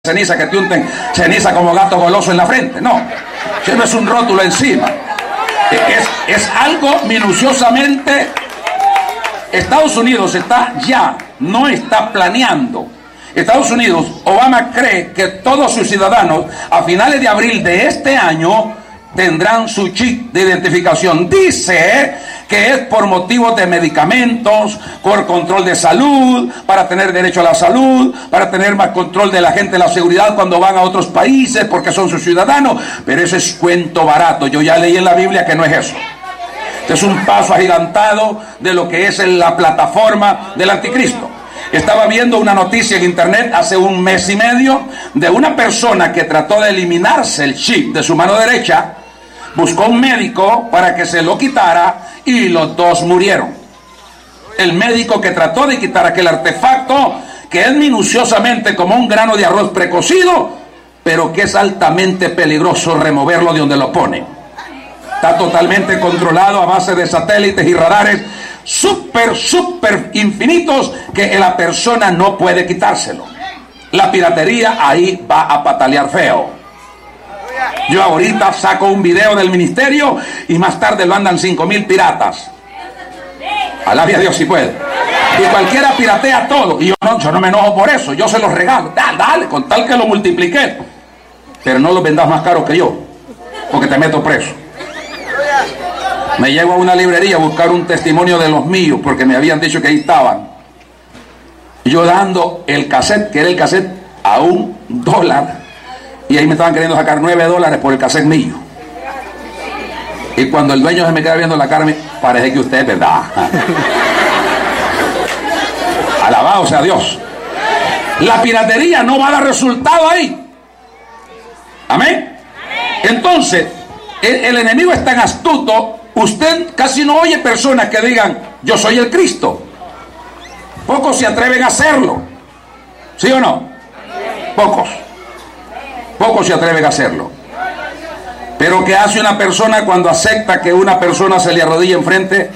ceniza, que te unten ceniza como gato goloso en la frente. No, eso no es un rótulo encima. Es algo minuciosamente. Estados Unidos no está planeando. Estados Unidos, Obama cree que todos sus ciudadanos a finales de abril de este año tendrán su chip de identificación. Dice que es por motivos de medicamentos, por control de salud, para tener derecho a la salud, para tener más control de la gente de la seguridad cuando van a otros países, porque son sus ciudadanos. Pero ese es cuento barato. Yo ya leí en la Biblia que no es eso. Este es un paso agigantado de lo que es la plataforma del anticristo. Estaba viendo una noticia en internet hace un mes y medio de una persona que trató de eliminarse el chip de su mano derecha. Buscó un médico para que se lo quitara y los dos murieron. El médico que trató de quitar aquel artefacto, que es minuciosamente como un grano de arroz precocido, pero que es altamente peligroso removerlo de donde lo pone. Está totalmente controlado a base de satélites y radares súper infinitos que la persona no puede quitárselo. La piratería ahí va a patalear feo. Yo ahorita saco un video del ministerio y más tarde lo andan 5,000 piratas. Alabe a Dios si puede. Y cualquiera piratea todo. Y yo no me enojo por eso. Yo se los regalo. Dale, con tal que lo multipliqué. Pero no los vendas más caros que yo, porque te meto preso. Me llego a una librería a buscar un testimonio de los míos, porque me habían dicho que ahí estaban. Yo dando el cassette, que era el cassette, a $1. Y ahí me estaban queriendo sacar $9 por el cassette mío. Y cuando el dueño se me queda viendo la cara, me parece que usted es verdad. Alabado sea Dios. La piratería no va a dar resultado ahí. Amén. Entonces, el enemigo es tan astuto. Usted casi no oye personas que digan: yo soy el Cristo. Pocos se atreven a hacerlo. ¿Sí o no? Pocos se atreven a hacerlo. Pero ¿qué hace una persona cuando acepta que una persona se le arrodilla enfrente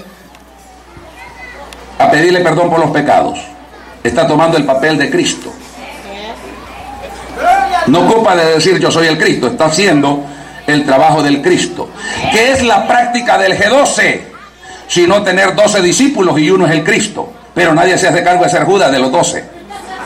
a pedirle perdón por los pecados? Está tomando el papel de Cristo. No ocupa de decir yo soy el Cristo, está haciendo el trabajo del Cristo. ¿Qué es la práctica del G12? Sino tener 12 discípulos y uno es el Cristo. Pero nadie se hace cargo de ser Judas de los 12.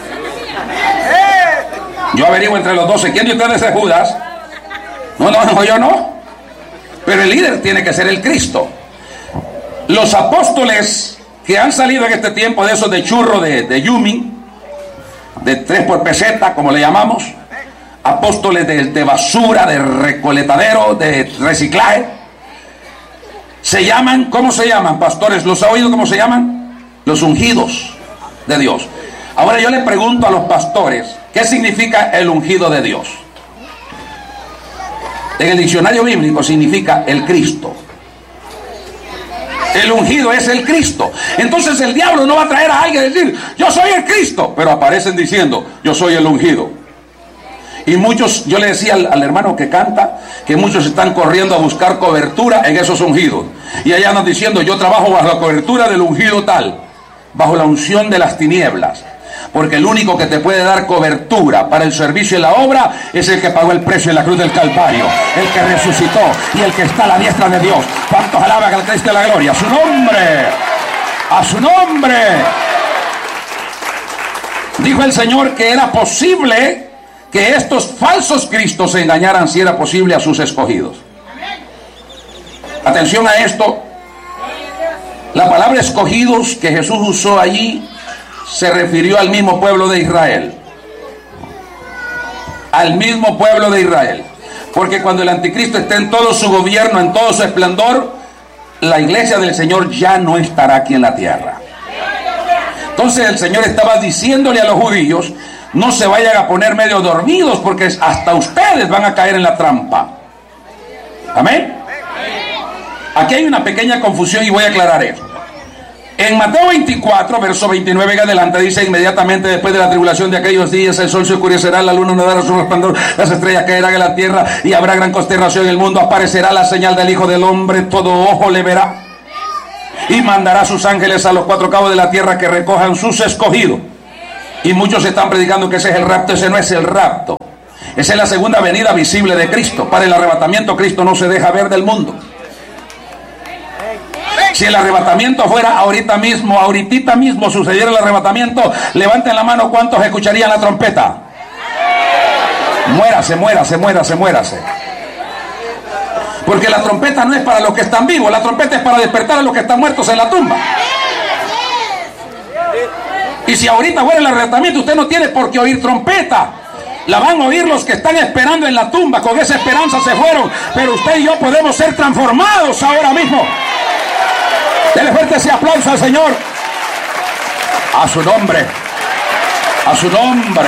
Yo averiguo entre los 12, ¿quién de ustedes es Judas? No, yo no. Pero el líder tiene que ser el Cristo. Los apóstoles que han salido en este tiempo de esos de churro de Yumi, de 3 por peseta, como le llamamos, apóstoles de basura, de recoletadero, de reciclaje, se llaman, ¿cómo se llaman, pastores? ¿Los ha oído cómo se llaman? Los ungidos de Dios. Ahora yo le pregunto a los pastores, ¿qué significa el ungido de Dios? En el diccionario bíblico significa el Cristo. El ungido es el Cristo. Entonces el diablo no va a traer a alguien a decir yo soy el Cristo, pero aparecen diciendo yo soy el ungido. Y muchos, yo le decía al hermano que canta, que muchos están corriendo a buscar cobertura en esos ungidos. Y allá andan diciendo yo trabajo bajo la cobertura del ungido tal, bajo la unción de las tinieblas. Porque el único que te puede dar cobertura para el servicio y la obra es el que pagó el precio en la cruz del Calvario, el que resucitó y el que está a la diestra de Dios. ¿Cuántos alaban al Cristo de la gloria? ¡A su nombre! ¡A su nombre! Dijo el Señor que era posible que estos falsos cristos se engañaran, si era posible, a sus escogidos. Atención a esto. La palabra escogidos que Jesús usó allí se refirió al mismo pueblo de Israel. Al mismo pueblo de Israel. Porque cuando el anticristo esté en todo su gobierno, en todo su esplendor, la iglesia del Señor ya no estará aquí en la tierra. Entonces el Señor estaba diciéndole a los judíos: no se vayan a poner medio dormidos, porque hasta ustedes van a caer en la trampa. Amén. Aquí hay una pequeña confusión y voy a aclarar esto. En Mateo 24, verso 29 en adelante, dice: inmediatamente después de la tribulación de aquellos días, el sol se oscurecerá, la luna no dará su resplandor, las estrellas caerán en la tierra y habrá gran consternación en el mundo. Aparecerá la señal del Hijo del Hombre, todo ojo le verá, y mandará sus ángeles a los 4 cabos de la tierra que recojan sus escogidos Y muchos están predicando que ese es el rapto. Ese no es el rapto. Esa es la segunda venida visible de Cristo. Para el arrebatamiento, Cristo no se deja ver del mundo. Si el arrebatamiento fuera ahorita mismo sucediera el arrebatamiento, levanten la mano, ¿cuántos escucharían la trompeta? Muérase. Porque la trompeta no es para los que están vivos, la trompeta es para despertar a los que están muertos en la tumba. Y si ahorita fuera el arrebatamiento, usted no tiene por qué oír trompeta. La van a oír los que están esperando en la tumba. Con esa esperanza se fueron. Pero usted y yo podemos ser transformados ahora mismo. Dele fuerte ese aplauso al Señor. A su nombre. A su nombre.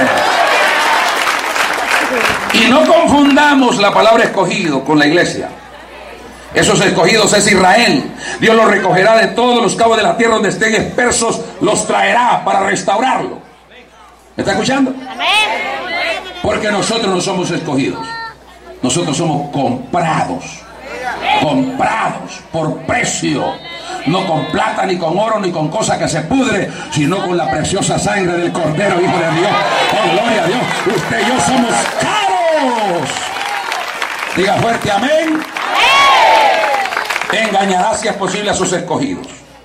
Y no confundamos la palabra escogido con la iglesia. Esos escogidos es Israel. Dios los recogerá de todos los cabos de la tierra donde estén dispersos, los traerá para restaurarlo. ¿Me está escuchando? Porque nosotros no somos escogidos. Nosotros somos comprados. Comprados por precio. No con plata, ni con oro, ni con cosa que se pudre, sino con la preciosa sangre del Cordero, Hijo de Dios. Oh, gloria a Dios. Usted y yo somos caros. Diga fuerte amén. Engañará si es posible a sus escogidos.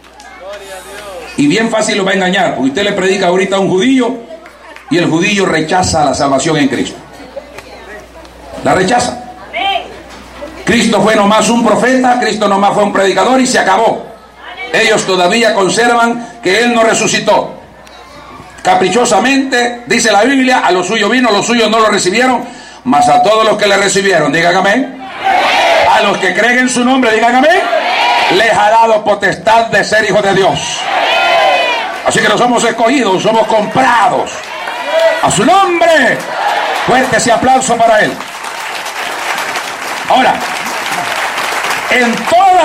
Y bien fácil lo va a engañar, porque usted le predica ahorita a un judío y el judío rechaza la salvación en Cristo. La rechaza. Cristo fue nomás un profeta, Cristo nomás fue un predicador y se acabó. Ellos todavía conservan que Él no resucitó. Caprichosamente, dice la Biblia, a los suyos vino, los suyos no lo recibieron, mas a todos los que le recibieron, digan amén. A los que creen en su nombre, digan amén. Les ha dado potestad de ser hijos de Dios. Así que no somos escogidos, somos comprados. A su nombre. Fuerte ese aplauso para Él. Ahora, en toda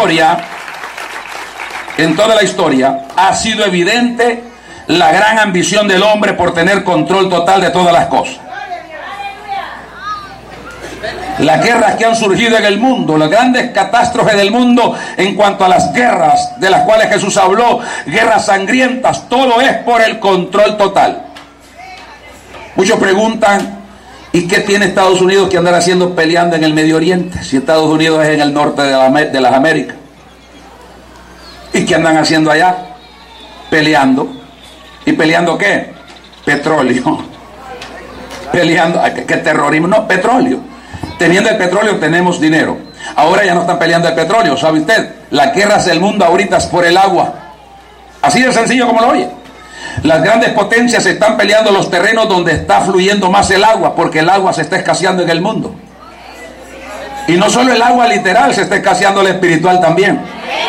la historia ha sido evidente la gran ambición del hombre por tener control total de todas las cosas. Las guerras que han surgido en el mundo, las grandes catástrofes del mundo en cuanto a las guerras de las cuales Jesús habló, guerras sangrientas, todo es por el control total. Muchos preguntan, ¿y qué tiene Estados Unidos que andar haciendo peleando en el Medio Oriente? Si Estados Unidos es en el norte de las Américas. ¿Y qué andan haciendo allá? Peleando. ¿Y peleando qué? Petróleo. Peleando, ¿qué terrorismo? No, petróleo. Teniendo el petróleo tenemos dinero. Ahora ya no están peleando el petróleo, ¿sabe usted? Las guerras del mundo ahorita es por el agua. Así de sencillo como lo oye. Las grandes potencias están peleando los terrenos donde está fluyendo más el agua, porque el agua se está escaseando en el mundo. Y no solo el agua literal, se está escaseando el espiritual también.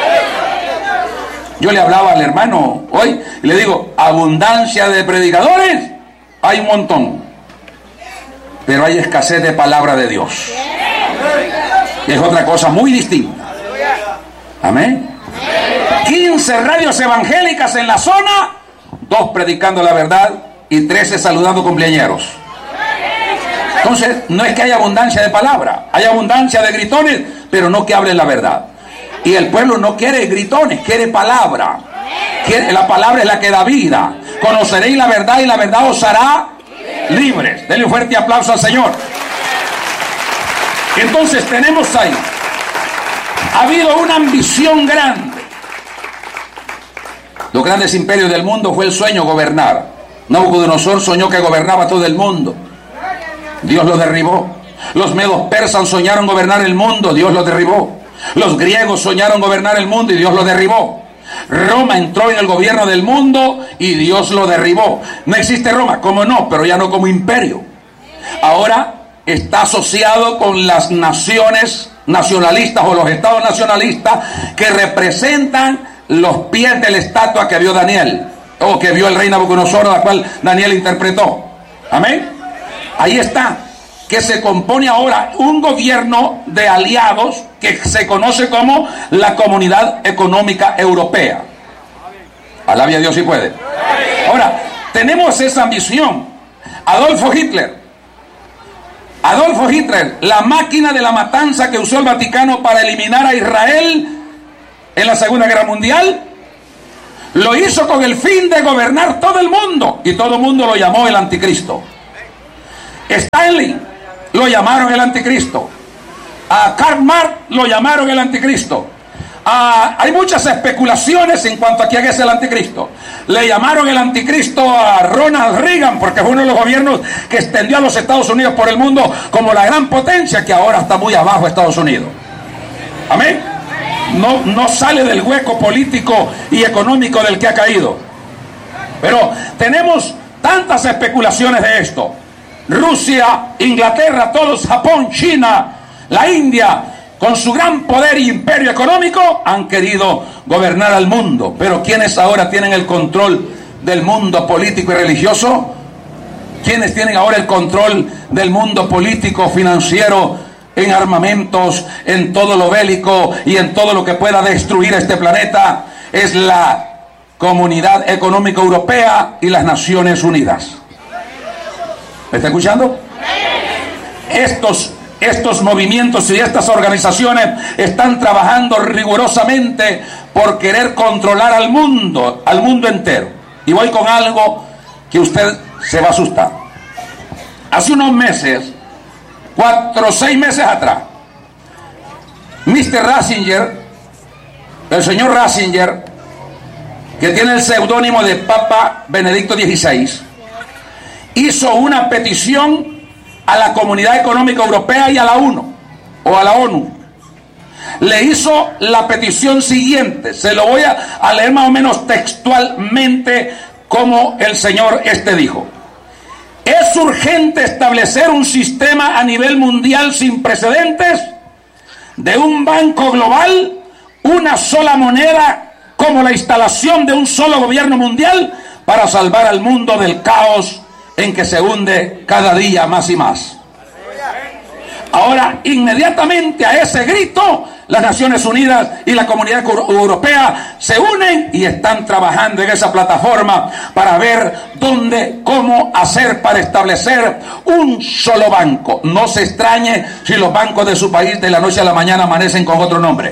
Yo le hablaba al hermano hoy y le digo, abundancia de predicadores hay un montón, pero hay escasez de palabra de Dios. Y es otra cosa muy distinta. Amén. 15 radios evangélicas en la zona, 2 predicando la verdad y 13 saludando cumpleañeros. Entonces, no es que haya abundancia de palabra, hay abundancia de gritones, pero no que hablen la verdad. Y el pueblo no quiere gritones, quiere palabra. La palabra es la que da vida. Conoceréis la verdad y la verdad os hará libres. Denle un fuerte aplauso al Señor. Entonces tenemos ahí, ha habido una ambición grande. Los grandes imperios del mundo fue el sueño gobernar. Nabucodonosor soñó que gobernaba todo el mundo. Dios lo derribó. Los medos persas soñaron gobernar el mundo. Dios lo derribó. Los griegos soñaron gobernar el mundo y Dios lo derribó. Roma entró en el gobierno del mundo y Dios lo derribó. No existe Roma, ¿cómo no? Pero ya no como imperio. Ahora está asociado con las naciones nacionalistas o los estados nacionalistas que representan los pies de la estatua que vio Daniel, o que vio el rey Nabucodonosor, la cual Daniel interpretó. Amén. Ahí está, que se compone ahora un gobierno de aliados que se conoce como la Comunidad Económica Europea. Alabe a Dios si puede. Ahora, tenemos esa ambición. Adolfo Hitler, la máquina de la matanza que usó el Vaticano para eliminar a Israel en la Segunda Guerra Mundial, Lo hizo con el fin de gobernar todo el mundo, y todo el mundo lo llamó el anticristo. Stanley lo llamaron el anticristo. A Karl Marx lo llamaron el anticristo. Hay muchas especulaciones en cuanto a quién es el anticristo. Le llamaron el anticristo a Ronald Reagan porque fue uno de los gobiernos que extendió a los Estados Unidos por el mundo como la gran potencia que ahora está muy abajo de Estados Unidos. Amén. No sale del hueco político y económico del que ha caído. Pero tenemos tantas especulaciones de esto. Rusia, Inglaterra, todos, Japón, China, la India, con su gran poder y imperio económico, han querido gobernar al mundo. Pero ¿quiénes ahora tienen el control del mundo político y religioso? ¿Quiénes tienen ahora el control del mundo político, financiero, en armamentos, en todo lo bélico y en todo lo que pueda destruir este planeta? Es la Comunidad Económica Europea y las Naciones Unidas. ¿Me está escuchando? Estos movimientos y estas organizaciones están trabajando rigurosamente por querer controlar al mundo entero. Y voy con algo que usted se va a asustar. Hace unos meses, 4 o 6 meses atrás, Mr. Ratzinger, el señor Ratzinger, que tiene el seudónimo de Papa Benedicto XVI, hizo una petición a la Comunidad Económica Europea y a la ONU. Le hizo la petición siguiente. Se lo voy a leer más o menos textualmente como el señor dijo. Es urgente establecer un sistema a nivel mundial sin precedentes de un banco global, una sola moneda, como la instalación de un solo gobierno mundial para salvar al mundo del caos en que se hunde cada día más y más. Ahora, inmediatamente a ese grito, las Naciones Unidas y la Comunidad Europea se unen y están trabajando en esa plataforma para ver cómo hacer para establecer un solo banco. No se extrañe si los bancos de su país de la noche a la mañana amanecen con otro nombre.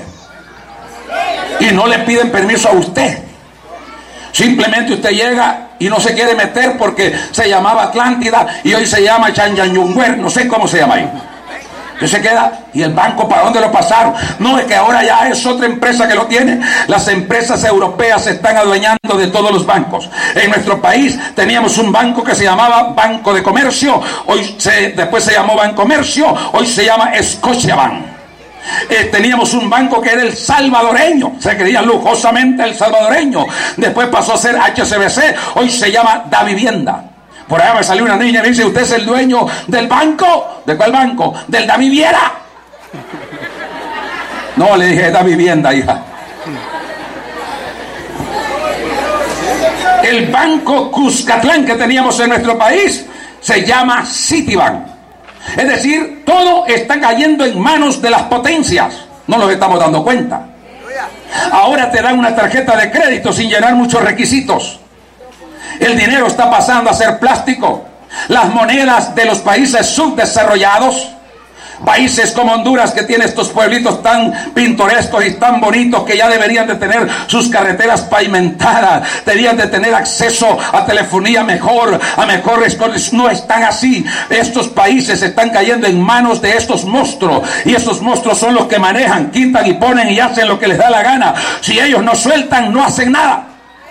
Y no le piden permiso a usted. Simplemente usted llega y no se quiere meter porque se llamaba Atlántida y hoy se llama Chanyanyungwer, no sé cómo se llama ahí. Usted se queda, ¿y el banco para dónde lo pasaron? No, es que ahora ya es otra empresa que lo tiene. Las empresas europeas se están adueñando de todos los bancos. En nuestro país teníamos un banco que se llamaba Banco de Comercio, después se llamó Bancomercio, hoy se llama Scotiabank. Teníamos un banco que era el salvadoreño, se creía lujosamente el salvadoreño, después pasó a ser HSBC, hoy se llama Davivienda. Por allá me salió una niña y me dice: ¿usted es el dueño del banco? ¿De cuál banco? ¿Del Daviviera? No, le dije Davivienda, hija. El banco Cuscatlán que teníamos en nuestro país se llama Citibank. Es decir, todo está cayendo en manos de las potencias. No nos estamos dando cuenta. Ahora te dan una tarjeta de crédito sin llenar muchos requisitos. El dinero está pasando a ser plástico. Las monedas de los países subdesarrollados, países como Honduras, que tiene estos pueblitos tan pintorescos y tan bonitos que ya deberían de tener sus carreteras pavimentadas, deberían de tener acceso a telefonía mejor, a mejores cosas. No están así. Estos países están cayendo en manos de estos monstruos, y estos monstruos son los que manejan, quitan y ponen y hacen lo que les da la gana. Si ellos no sueltan, no hacen nada.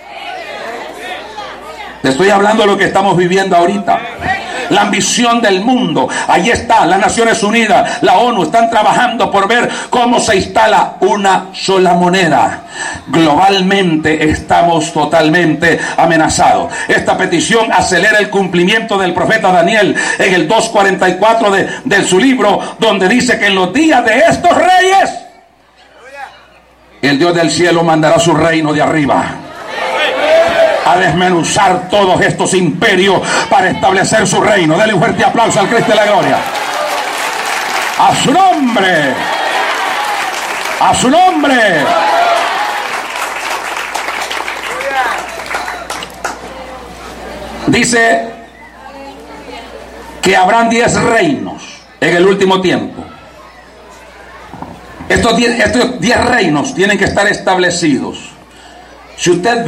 Te estoy hablando de lo que estamos viviendo ahorita. La ambición del mundo, ahí está. Las Naciones Unidas, la ONU están trabajando por ver cómo se instala una sola moneda. Globalmente estamos totalmente amenazados. Esta petición acelera el cumplimiento del profeta Daniel en el 2:44 de su libro, donde dice que en los días de estos reyes el Dios del cielo mandará su reino de arriba a desmenuzar todos estos imperios para establecer su reino. Denle un fuerte aplauso al Cristo de la gloria. A su nombre. A su nombre. Dice que habrán 10 reinos en el último tiempo. Estos 10 reinos tienen que estar establecidos. Si usted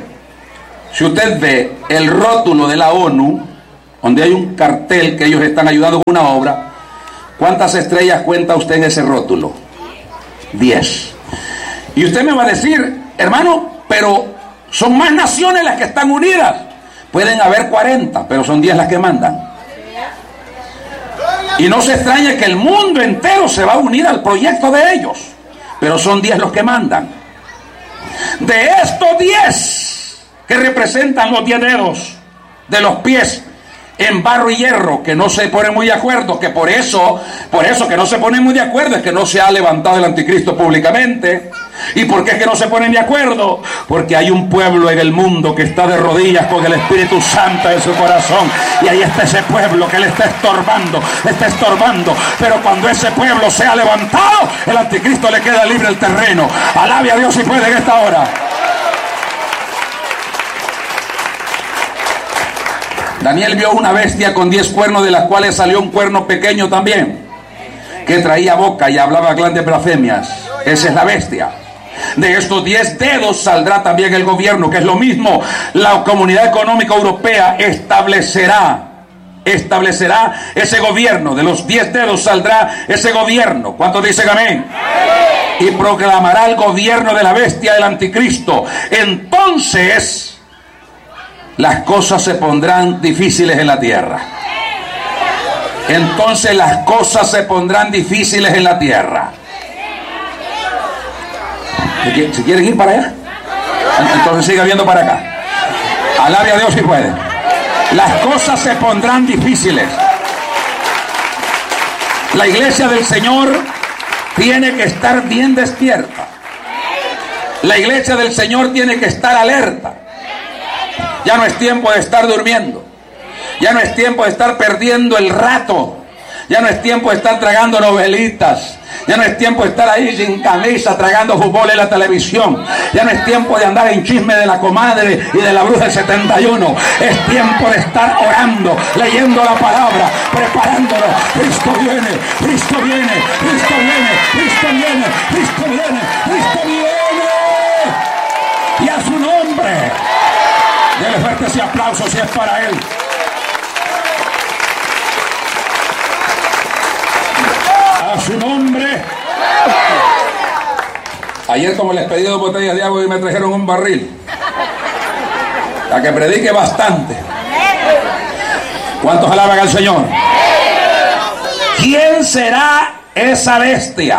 ve el rótulo de la ONU, donde hay un cartel que ellos están ayudando con una obra, ¿cuántas estrellas cuenta usted en ese rótulo? 10. Y usted me va a decir, hermano, pero son más naciones las que están unidas. Pueden haber 40, pero son 10 las que mandan. Y no se extraña que el mundo entero se va a unir al proyecto de ellos, pero son 10 los que mandan. De estos 10 que representan los 10 dedos de los pies en barro y hierro, que no se ponen muy de acuerdo, que por eso que no se ponen muy de acuerdo es que no se ha levantado el anticristo públicamente. ¿Y por qué es que no se ponen de acuerdo? Porque hay un pueblo en el mundo que está de rodillas con el Espíritu Santo en su corazón, y ahí está ese pueblo que le está estorbando, pero cuando ese pueblo sea levantado, el anticristo le queda libre el terreno. Alabe a Dios si puede en esta hora. Daniel vio una bestia con 10 cuernos, de las cuales salió un cuerno pequeño también, que traía boca y hablaba grandes blasfemias. Esa es la bestia. De estos 10 dedos saldrá también el gobierno, que es lo mismo. La Comunidad Económica Europea establecerá ese gobierno. De los 10 dedos saldrá ese gobierno. ¿Cuántos dicen amén? Y proclamará el gobierno de la bestia del anticristo. Entonces las cosas se pondrán difíciles en la tierra. Si quieren ir para allá, entonces siga viendo para acá. Alabe a Dios si puede. Las cosas se pondrán difíciles. La iglesia del Señor tiene que estar bien despierta. La iglesia del Señor tiene que estar alerta. Ya no es tiempo de estar durmiendo. Ya no es tiempo de estar perdiendo el rato. Ya no es tiempo de estar tragando novelitas. Ya no es tiempo de estar ahí sin camisa tragando fútbol en la televisión. Ya no es tiempo de andar en chisme de la comadre y de la bruja del 71. Es tiempo de estar orando, leyendo la palabra, preparándolo. Cristo viene, Cristo viene, Cristo viene, Cristo viene, Cristo viene, Cristo viene. Y a su nombre, dele fuerte ese aplauso si es para él. A su nombre. Ayer, como les pedí 2 botellas de agua, y me trajeron un barril, a que predique bastante. ¿Cuántos alaban al Señor? ¿Quién será esa bestia?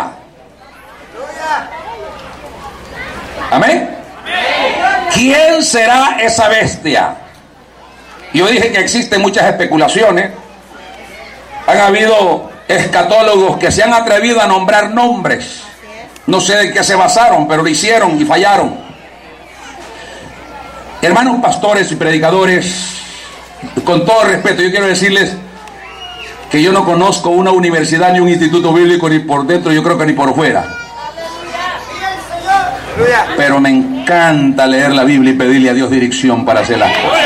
Amén. ¿Quién será esa bestia? Yo dije que existen muchas especulaciones. Han habido escatólogos que se han atrevido a nombrar nombres. No sé de qué se basaron, pero lo hicieron y fallaron. Hermanos pastores y predicadores, con todo respeto, yo quiero decirles que yo no conozco una universidad ni un instituto bíblico, ni por dentro, yo creo que ni por fuera. Pero me encanta leer la Biblia y pedirle a Dios dirección para hacer las cosas.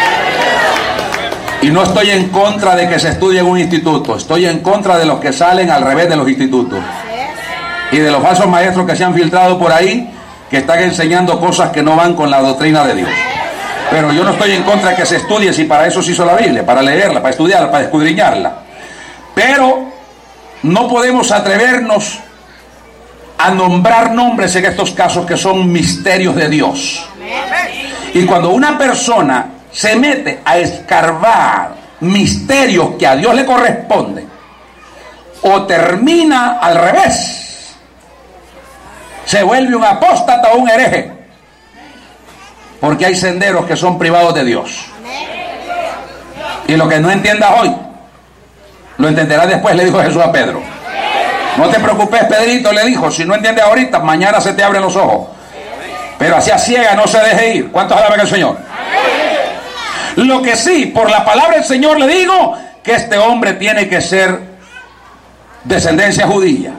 Y no estoy en contra de que se estudie en un instituto. Estoy en contra de los que salen al revés de los institutos. Y de los falsos maestros que se han filtrado por ahí, que están enseñando cosas que no van con la doctrina de Dios. Pero yo no estoy en contra de que se estudie, si para eso se hizo la Biblia, para leerla, para estudiarla, para escudriñarla. Pero no podemos atrevernos a nombrar nombres en estos casos que son misterios de Dios. Y cuando una persona se mete a escarbar misterios que a Dios le corresponden, o termina al revés, se vuelve un apóstata o un hereje, porque hay senderos que son privados de Dios. Y lo que no entiendas hoy, lo entenderás después, le dijo Jesús a Pedro. No te preocupes, Pedrito, le dijo, si no entiendes ahorita, mañana se te abren los ojos. Pero así a ciega no se deje ir. ¿Cuántos alaban al Señor? Lo que sí, por la palabra del Señor le digo, que este hombre tiene que ser descendencia judía.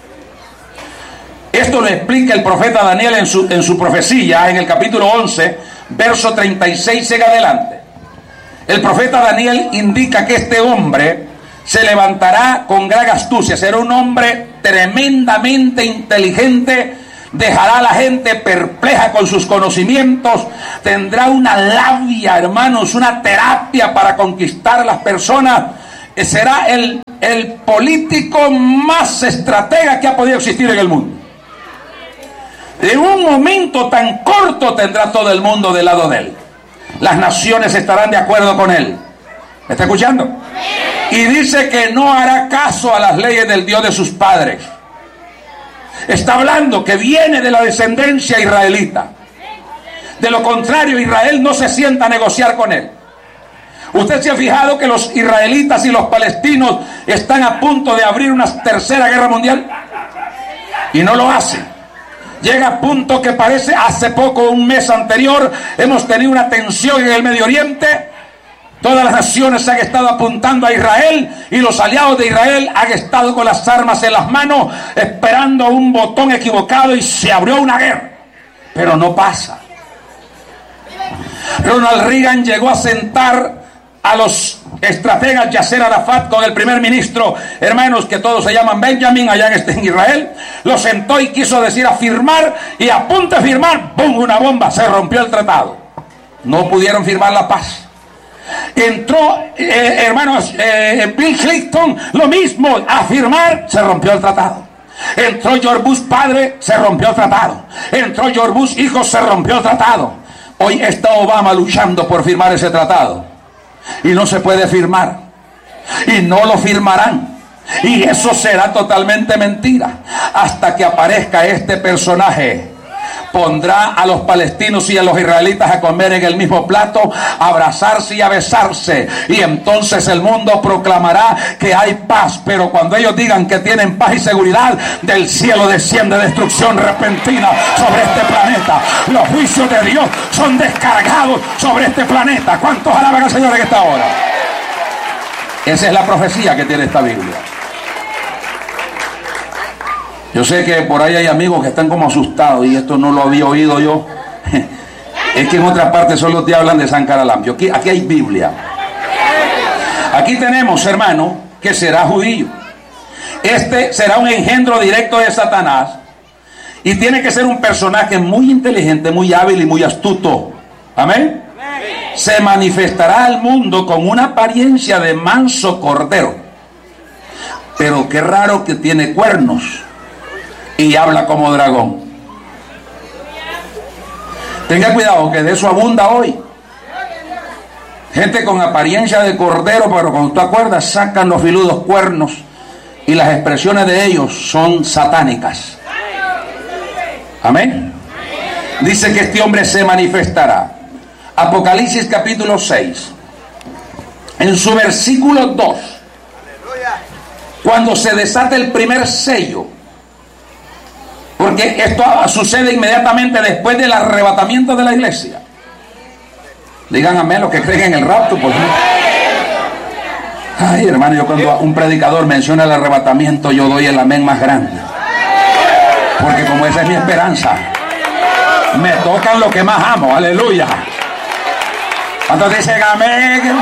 Esto lo explica el profeta Daniel en su profecía, en el capítulo 11, verso 36 en adelante. El profeta Daniel indica que este hombre se levantará con gran astucia, será un hombre tremendamente inteligente, dejará a la gente perpleja con sus conocimientos, tendrá una labia, hermanos, una terapia para conquistar a las personas. Será el político más estratega que ha podido existir en el mundo. En un momento tan corto tendrá todo el mundo del lado de él. Las naciones estarán de acuerdo con él. ¿Me está escuchando? Y dice que no hará caso a las leyes del Dios de sus padres. Está hablando que viene de la descendencia israelita. De lo contrario, Israel no se sienta a negociar con él. ¿Usted se ha fijado que los israelitas y los palestinos están a punto de abrir una tercera guerra mundial? Y no lo hacen. Llega a punto que parece, hace poco, un mes anterior, hemos tenido una tensión en el Medio Oriente. Todas las naciones han estado apuntando a Israel y los aliados de Israel han estado con las armas en las manos esperando un botón equivocado y se abrió una guerra. Pero no pasa. Ronald Reagan llegó a sentar a los estrategas Yasser Arafat con el primer ministro, hermanos, que todos se llaman Benjamin, allá en Israel. Lo sentó y quiso decir a firmar, y a punto de firmar, ¡pum!, una bomba, se rompió el tratado. No pudieron firmar la paz. Entró, hermanos, Bill Clinton, lo mismo, a firmar, se rompió el tratado. Entró George Bush padre, se rompió el tratado. Entró George Bush hijo, se rompió el tratado. Hoy está Obama luchando por firmar ese tratado. Y no se puede firmar. Y no lo firmarán. Y eso será totalmente mentira. Hasta que aparezca este personaje. Pondrá a los palestinos y a los israelitas a comer en el mismo plato, a abrazarse y a besarse. Y entonces el mundo proclamará que hay paz. Pero cuando ellos digan que tienen paz y seguridad, del cielo desciende destrucción repentina sobre este planeta. Los juicios de Dios son descargados sobre este planeta. ¿Cuántos alaban al Señor en esta hora? Esa es la profecía que tiene esta Biblia. Yo sé que por ahí hay amigos que están como asustados y esto no lo había oído yo. Es que en otras partes solo te hablan de San Caralampio. Aquí hay Biblia. Aquí tenemos, hermano, que será judío. Este será un engendro directo de Satanás y tiene que ser un personaje muy inteligente, muy hábil y muy astuto. Amén. Se manifestará al mundo con una apariencia de manso cordero. Pero qué raro que tiene cuernos. Y habla como dragón. Tenga cuidado que de eso abunda hoy. Gente con apariencia de cordero, pero cuando tú acuerdas, sacan los filudos cuernos y las expresiones de ellos son satánicas. Amén. Dice que este hombre se manifestará. Apocalipsis capítulo 6. En su versículo 2. Cuando se desata el primer sello. Porque esto sucede inmediatamente después del arrebatamiento de la iglesia. Digan amén los que creen en el rapto, por favor. Ay, hermano, yo cuando un predicador menciona el arrebatamiento, yo doy el amén más grande. Porque como esa es mi esperanza, me tocan lo que más amo. Aleluya. ¿Cuántos dicen amén?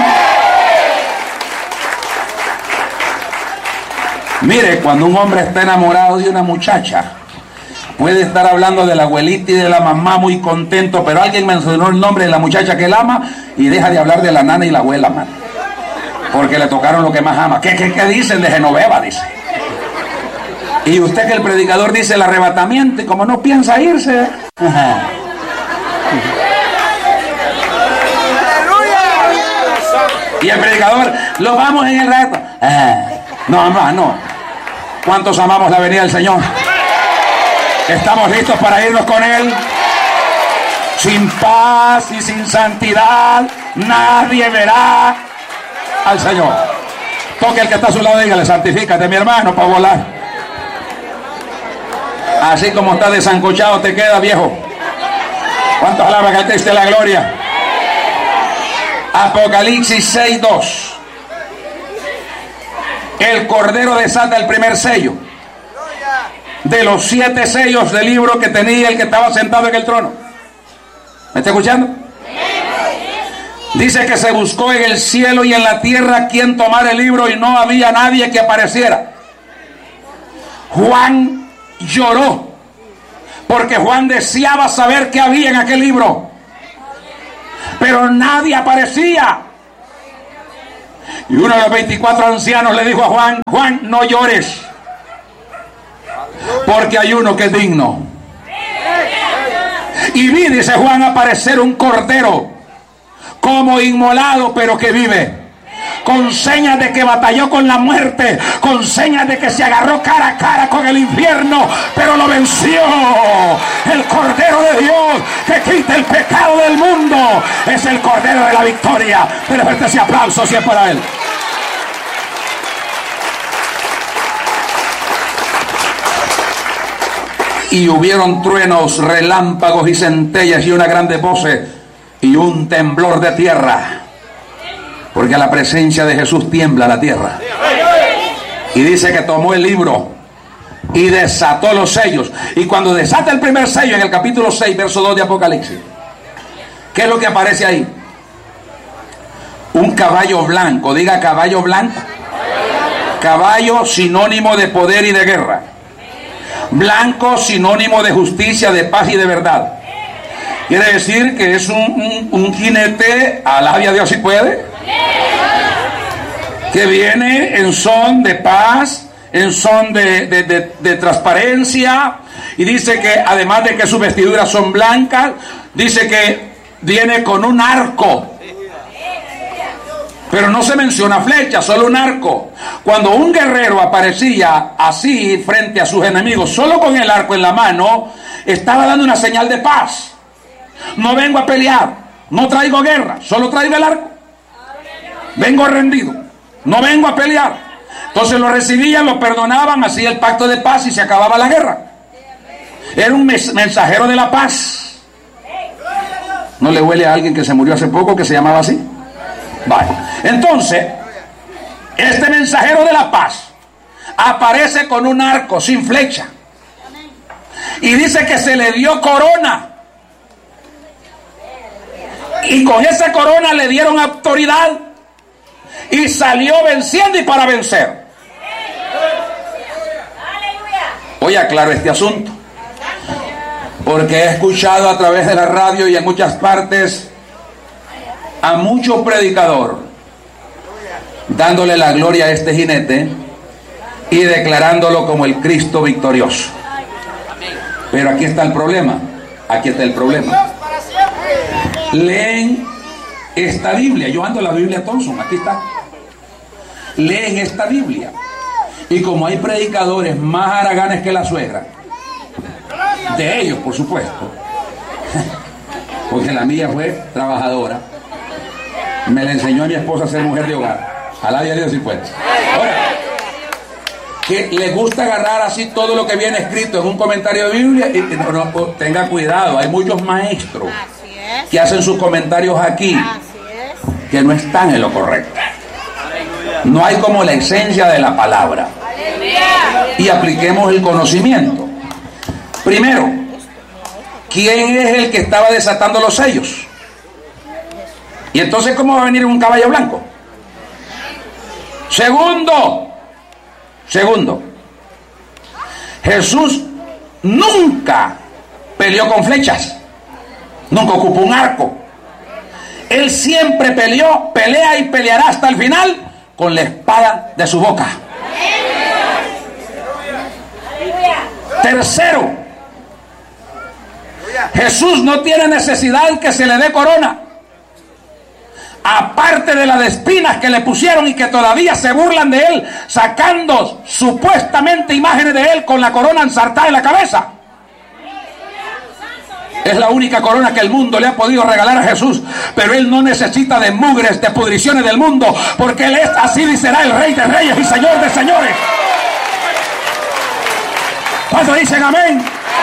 Mire, cuando un hombre está enamorado de una muchacha, puede estar hablando de la abuelita y de la mamá muy contento, pero alguien mencionó el nombre de la muchacha que él ama y deja de hablar de la nana y la abuela, man. Porque le tocaron lo que más ama. ¿Qué dicen de Genoveva? Dice. Y usted que el predicador dice el arrebatamiento y como no piensa irse. Ajá. Y el predicador, lo vamos en el rato. No, no. ¿Cuántos amamos la venida del Señor? ¿Estamos listos para irnos con Él? Sin paz y sin santidad nadie verá al Señor. Toque el que está a su lado y dígale, santifícate, mi hermano, para volar. Así como está desancochado te queda, viejo. ¿Cuántos alaban al Cristo de la gloria? Apocalipsis 6:2. El Cordero desata el primer sello de los 7 sellos del libro que tenía el que estaba sentado en el trono. ¿Me está escuchando? Dice que se buscó en el cielo y en la tierra quien tomara el libro y no había nadie que apareciera. Juan lloró porque Juan deseaba saber qué había en aquel libro, pero nadie aparecía. Y uno de los 24 ancianos le dijo a Juan: Juan, no llores, porque hay uno que es digno. Y vi, dice Juan, aparecer un cordero como inmolado, pero que vive, con señas de que batalló con la muerte, con señas de que se agarró cara a cara con el infierno, pero lo venció. El Cordero de Dios que quita el pecado del mundo es el Cordero de la victoria. Pero ese aplauso si es para él. Y hubieron truenos, relámpagos y centellas y una grande voces y un temblor de tierra, porque a la presencia de Jesús tiembla la tierra. Y dice que tomó el libro y desató los sellos. Y cuando desata el primer sello, en el capítulo 6, verso 2 de Apocalipsis, ¿qué es lo que aparece ahí? Un caballo blanco. Diga, caballo blanco. Caballo, sinónimo de poder y de guerra. Blanco, sinónimo de justicia, de paz y de verdad. Quiere decir que es un jinete, alabia a Dios si puede, que viene en son de paz, en son de transparencia. Y dice que además de que sus vestiduras son blancas, dice que viene con un arco. Pero no se menciona flecha, solo un arco. Cuando un guerrero aparecía así frente a sus enemigos, solo con el arco en la mano, estaba dando una señal de paz. No vengo a pelear, no traigo guerra, solo traigo el arco. Vengo rendido, no vengo a pelear. Entonces lo recibían, lo perdonaban, hacía el pacto de paz y se acababa la guerra. Era un mensajero de la paz. ¿No le huele a alguien que se murió hace poco que se llamaba así? Vale. Entonces, este mensajero de la paz aparece con un arco sin flecha y dice que se le dio corona, y con esa corona le dieron autoridad y salió venciendo y para vencer. Hoy aclaro este asunto porque he escuchado a través de la radio y en muchas partes a mucho predicador dándole la gloria a este jinete y declarándolo como el Cristo victorioso. Pero aquí está el problema. Aquí está el problema. Leen esta Biblia. Yo ando la Biblia Thompson, aquí está. Leen esta Biblia. Y como hay predicadores más haraganes que la suegra, de ellos por supuesto, porque la mía fue trabajadora, me la enseñó a mi esposa a ser mujer de hogar. Alabia a Dios si puede. Ahora, que le gusta agarrar así todo lo que viene escrito en un comentario de Biblia, y no, tenga cuidado, hay muchos maestros que hacen sus comentarios aquí que no están en lo correcto. No hay como la esencia de la palabra. Y apliquemos el conocimiento. Primero, ¿quién es el que estaba desatando los sellos? Y entonces, ¿cómo va a venir un caballo blanco? Segundo, Jesús nunca peleó con flechas, nunca ocupó un arco. Él siempre pelea y peleará hasta el final con la espada de su boca. Tercero, Jesús no tiene necesidad que se le dé corona, aparte de las de espinas que le pusieron y que todavía se burlan de él, sacando supuestamente imágenes de él con la corona ensartada en la cabeza. Es la única corona que el mundo le ha podido regalar a Jesús, pero él no necesita de mugres, de pudriciones del mundo, porque él es así y será el Rey de Reyes y Señor de Señores. ¿Cuántos dicen amén?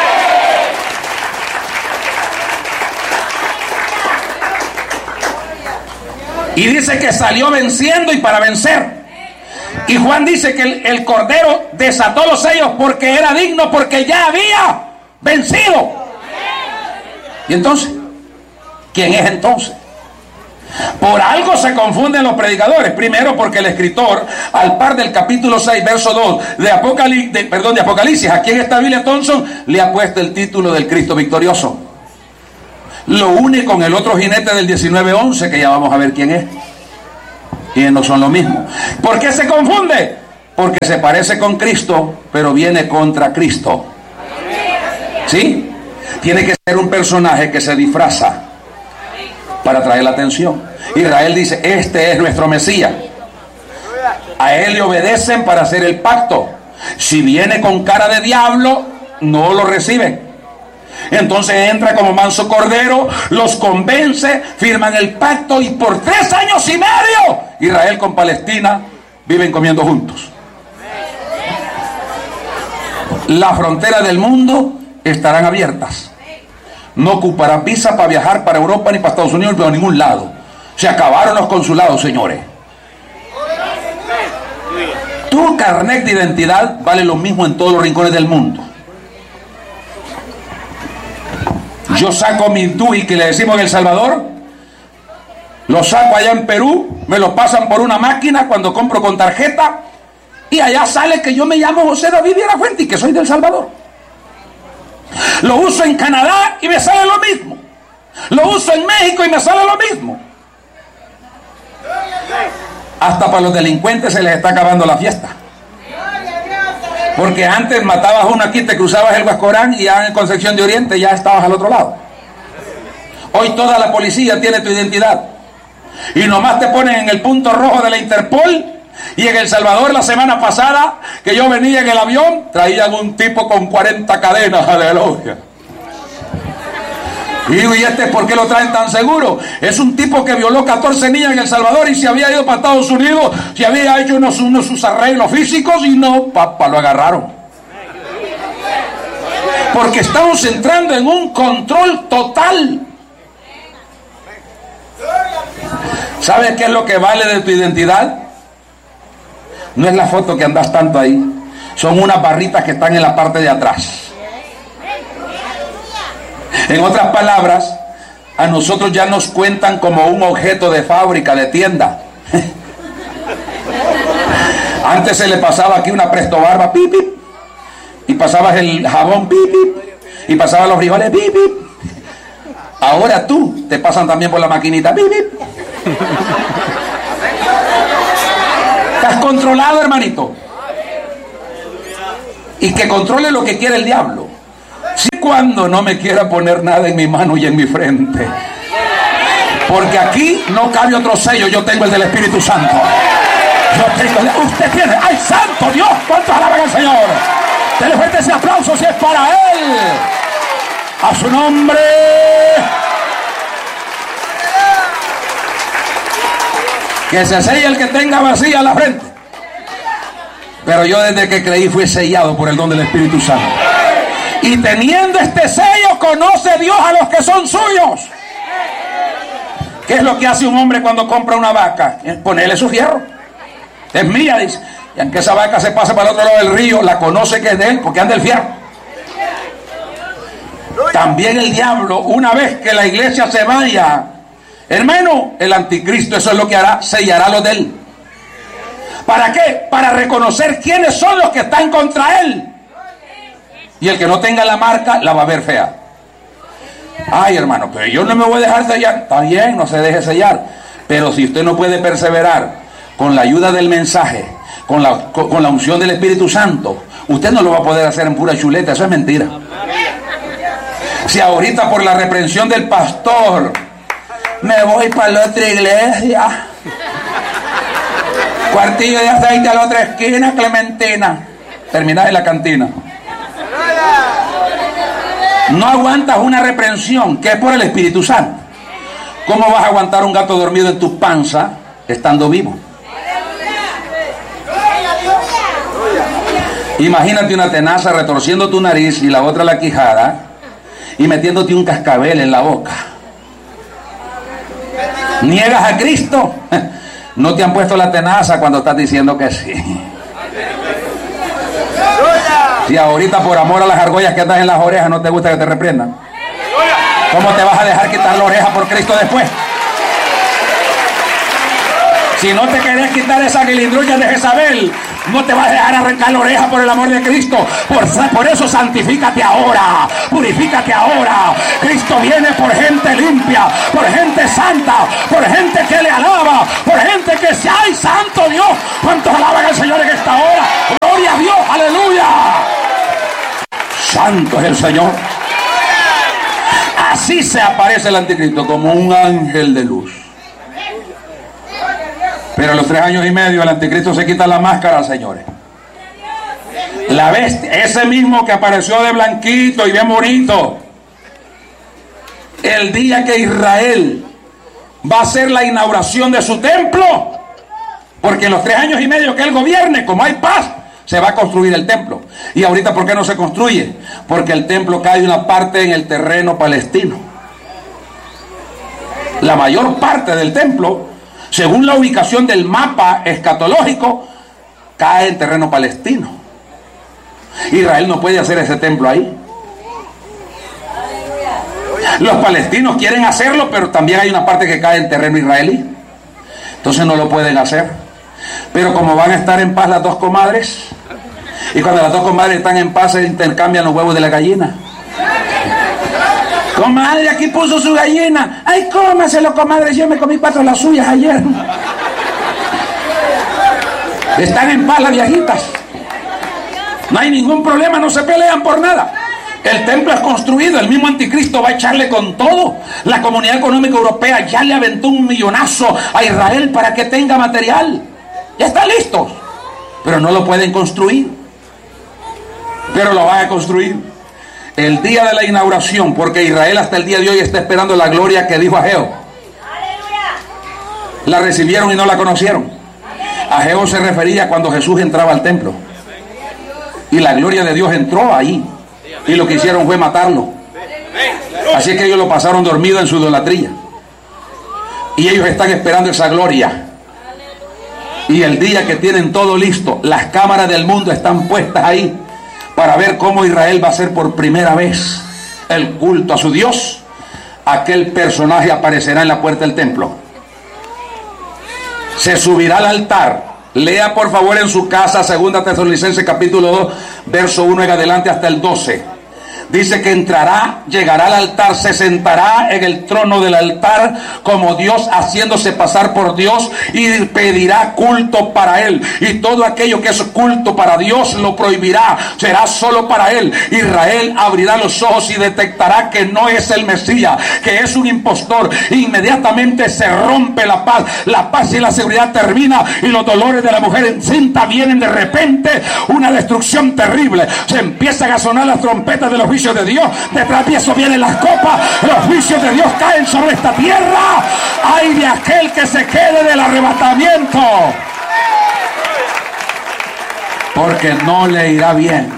Y dice que salió venciendo y para vencer. Y Juan dice que el Cordero desató los sellos porque era digno, porque ya había vencido. Y entonces, ¿quién es entonces? Por algo se confunden los predicadores. Primero, porque el escritor, al par del capítulo 6, verso 2 de Apocalipsis, aquí en esta Biblia Thompson, le ha puesto el título del Cristo victorioso. Lo une con el otro jinete del 19:11, que ya vamos a ver quién es. Y no son lo mismo. ¿Por qué se confunde? Porque se parece con Cristo, pero viene contra Cristo. ¿Sí? Tiene que ser un personaje que se disfraza para atraer la atención. Israel dice: este es nuestro Mesías. A él le obedecen para hacer el pacto. Si viene con cara de diablo, no lo reciben. Entonces entra como manso cordero, los convence, firman el pacto, y por 3 años y medio Israel con Palestina viven comiendo juntos. Las fronteras del mundo estarán abiertas. No ocuparán visa para viajar para Europa ni para Estados Unidos ni para ningún lado. Se acabaron los consulados, señores. Tu carnet de identidad vale lo mismo en todos los rincones del mundo. Yo saco mi DUI, que le decimos en El Salvador, lo saco allá en Perú, me lo pasan por una máquina cuando compro con tarjeta, y allá sale que yo me llamo José David Viera Fuente y que soy de El Salvador. Lo uso en Canadá y me sale lo mismo. Lo uso en México y me sale lo mismo. Hasta para los delincuentes se les está acabando la fiesta. Porque antes matabas uno aquí, te cruzabas el Huascorán y ya en Concepción de Oriente ya estabas al otro lado. Hoy toda la policía tiene tu identidad. Y nomás te ponen en el punto rojo de la Interpol. Y en El Salvador la semana pasada, que yo venía en el avión, traían un tipo con 40 cadenas, aleluya. Y digo, ¿y este por qué lo traen tan seguro? Es un tipo que violó 14 niñas en El Salvador y se había ido para Estados Unidos, se había hecho sus arreglos físicos y no, papá, lo agarraron. Porque estamos entrando en un control total. ¿Sabes qué es lo que vale de tu identidad? No es la foto que andas tanto ahí, son unas barritas que están en la parte de atrás. En otras palabras, a nosotros ya nos cuentan como un objeto de fábrica, de tienda. Antes se le pasaba aquí una Presto Barba, pip, pip, y pasabas el jabón, pip, pip, y pasabas los frijoles, pip, pip. Ahora tú te pasan también por la maquinita, pip, pip. Estás controlado, hermanito. Y que controle lo que quiere el diablo. Si cuando no me quiera poner nada en mi mano y en mi frente. Porque aquí no cabe otro sello, yo tengo el del Espíritu Santo. Usted tiene, ¡ay, santo Dios! ¿Cuántos alaban al Señor? Dele fuerte ese aplauso si es para Él. A su nombre. Que se selle el que tenga vacía la frente. Pero yo desde que creí fui sellado por el don del Espíritu Santo. Y teniendo este sello, conoce Dios a los que son suyos. ¿Qué es lo que hace un hombre cuando compra una vaca? Es ponerle su fierro. Es mía, dice. Y aunque esa vaca se pase para el otro lado del río, la conoce que es de él porque anda el fierro. También el diablo, una vez que la iglesia se vaya, hermano, el anticristo, eso es lo que hará, sellará lo de él. ¿Para qué? Para reconocer quiénes son los que están contra él. Y el que no tenga la marca, la va a ver fea. Ay, hermano, pero yo no me voy a dejar sellar. Está bien, no se deje sellar. Pero si usted no puede perseverar con la ayuda del mensaje, con la unción del Espíritu Santo, usted no lo va a poder hacer en pura chuleta. Eso es mentira. Si ahorita por la reprensión del pastor me voy para la otra iglesia, cuartillo de aceite a la otra esquina, Clementina, terminás en la cantina. No aguantas una reprensión que es por el Espíritu Santo. ¿Cómo vas a aguantar un gato dormido en tu panza estando vivo? Imagínate una tenaza retorciendo tu nariz y la otra la quijada y metiéndote un cascabel en la boca. ¿Niegas a Cristo? No te han puesto la tenaza cuando estás diciendo que sí. Si ahorita por amor a las argollas que andas en las orejas no te gusta que te reprendan, ¿cómo te vas a dejar quitar la oreja por Cristo después? Si no te querés quitar esa guilindrulla de Jezabel, no te vas a dejar arrancar la oreja por el amor de Cristo. Por eso santifícate ahora, purifícate ahora. Cristo viene por gente limpia, por gente santa, por gente que le alaba, por gente que dice: ¡ay, santo Dios! ¿Cuántos alaban al Señor en esta hora? ¡Gloria a Dios! ¡Aleluya! Santo es el Señor. Así se aparece el anticristo, como un ángel de luz. Pero a los 3 años y medio el anticristo se quita la máscara, señores. La bestia, ese mismo que apareció de blanquito y bien bonito, el día que Israel va a hacer la inauguración de su templo, porque en los 3 años y medio que él gobierne, como hay paz, se va a construir el templo. Y ahorita, ¿por qué no se construye? Porque el templo cae una parte en el terreno palestino. La mayor parte del templo, según la ubicación del mapa escatológico, cae en terreno palestino. Israel no puede hacer ese templo ahí. Los palestinos quieren hacerlo, pero también hay una parte que cae en terreno israelí. Entonces no lo pueden hacer. Pero como van a estar en paz las dos comadres, y cuando las dos comadres están en paz, se intercambian los huevos de la gallina. Comadre, aquí puso su gallina. Ay, cómaselo, comadre, yo me comí 4 de las suyas ayer. Están en paz las viejitas. No hay ningún problema, no se pelean por nada. El templo es construido, el mismo anticristo va a echarle con todo. La Comunidad Económica Europea ya le aventó un millonazo a Israel para que tenga material. Ya están listos, pero no lo pueden construir. Pero lo van a construir el día de la inauguración, porque Israel hasta el día de hoy está esperando la gloria que dijo Ageo. La recibieron y no la conocieron. Ageo se refería cuando Jesús entraba al templo y la gloria de Dios entró ahí, y lo que hicieron fue matarlo. Así que ellos lo pasaron dormido en su idolatría, y ellos están esperando esa gloria. Y el día que tienen todo listo, las cámaras del mundo están puestas ahí para ver cómo Israel va a hacer por primera vez el culto a su Dios. Aquel personaje aparecerá en la puerta del templo, se subirá al altar. Lea por favor en su casa 2 Tesalonicenses capítulo 2, verso 1 en adelante hasta el 12. Dice que entrará, llegará al altar, se sentará en el trono del altar como Dios, haciéndose pasar por Dios, y pedirá culto para él. Y todo aquello que es culto para Dios lo prohibirá, será solo para él. Israel abrirá los ojos y detectará que no es el Mesías, que es un impostor. Inmediatamente se rompe la paz y la seguridad termina, y los dolores de la mujer encinta vienen de repente, una destrucción terrible. Se empiezan a sonar las trompetas de los juicios de Dios, detrás de eso vienen las copas, los juicios de Dios caen sobre esta tierra. Ay de aquel que se quede del arrebatamiento, porque no le irá bien.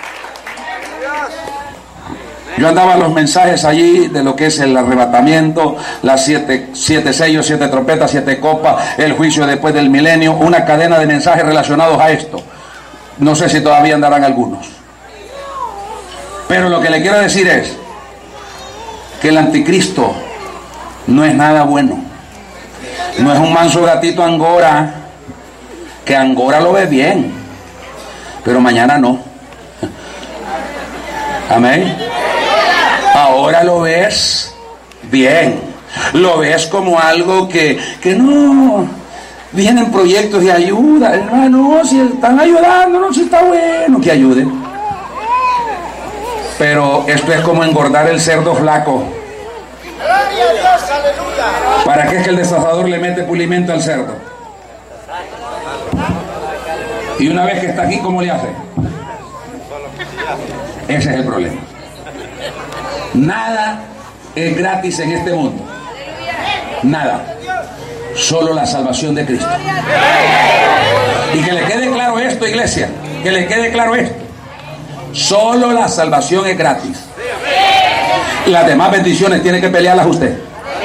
Yo andaba los mensajes allí de lo que es el arrebatamiento, las 7 sellos, 7 trompetas, 7 copas, el juicio después del milenio, una cadena de mensajes relacionados a esto. No sé si todavía andarán algunos. Pero lo que le quiero decir es que el anticristo no es nada bueno. No es un manso gatito Angora, que Angora lo ve bien, pero mañana no. Amén. Ahora lo ves bien, lo ves como algo que no, vienen proyectos de ayuda, hermano, si están ayudando, no, si está bueno que ayuden. Pero esto es como engordar el cerdo flaco. ¿Para qué es que el destazador le mete pulimento al cerdo? Y una vez que está aquí, ¿cómo le hace? Ese es el problema. Nada es gratis en este mundo. Nada. Solo la salvación de Cristo. Y que le quede claro esto, iglesia. Que le quede claro esto. Solo la salvación es gratis. Las demás bendiciones tiene que pelearlas usted.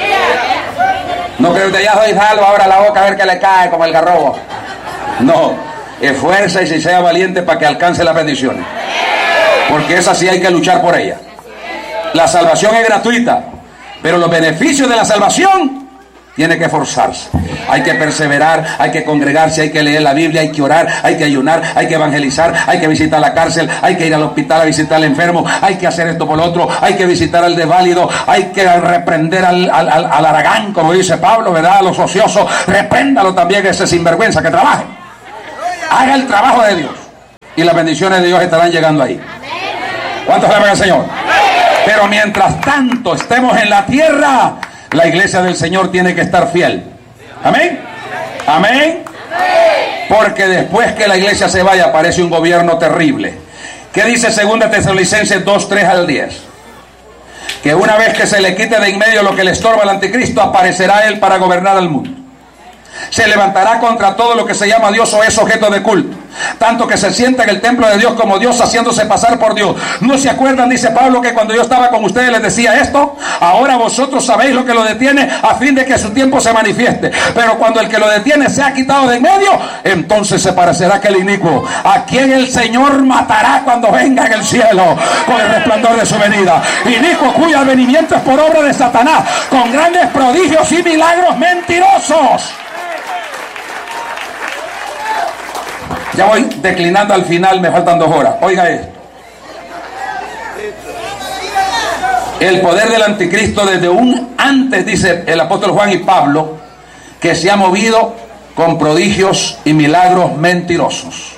No que usted ya soy salvo, abra la boca a ver que le cae como el garrobo. No, esfuerza y si sea valiente para que alcance las bendiciones. Porque esa sí hay que luchar por ella. La salvación es gratuita, pero los beneficios de la salvación tiene que esforzarse, hay que perseverar, hay que congregarse, hay que leer la Biblia, hay que orar, hay que ayunar, hay que evangelizar, hay que visitar la cárcel, hay que ir al hospital a visitar al enfermo, hay que hacer esto por lo otro, hay que visitar al desválido, hay que reprender al haragán, como dice Pablo, ¿verdad? A los ociosos, repréndalo también, ese sinvergüenza, que trabaje, haga el trabajo de Dios y las bendiciones de Dios estarán llegando ahí. ¿Cuántos alaban al Señor? Pero mientras tanto estemos en la tierra, la iglesia del Señor tiene que estar fiel. Amén. Amén. Porque después que la iglesia se vaya, aparece un gobierno terrible. ¿Qué dice 2 Tesalonicenses 2, 3 al 10? Que una vez que se le quite de en medio lo que le estorba al anticristo, aparecerá él para gobernar al mundo. Se levantará contra todo lo que se llama Dios o es objeto de culto, tanto que se sienta en el templo de Dios como Dios, haciéndose pasar por Dios. ¿No se acuerdan, dice Pablo, que cuando yo estaba con ustedes les decía esto? Ahora vosotros sabéis lo que lo detiene, a fin de que su tiempo se manifieste. Pero cuando el que lo detiene se ha quitado de en medio, entonces se parecerá aquel inicuo, a quien el Señor matará cuando venga en el cielo con el resplandor de su venida. Inicuo cuyo advenimiento es por obra de Satanás, con grandes prodigios y milagros mentirosos. Ya voy declinando al final, me faltan 2 horas. Oiga esto. El poder del anticristo desde un antes, dice el apóstol Juan y Pablo, que se ha movido con prodigios y milagros mentirosos.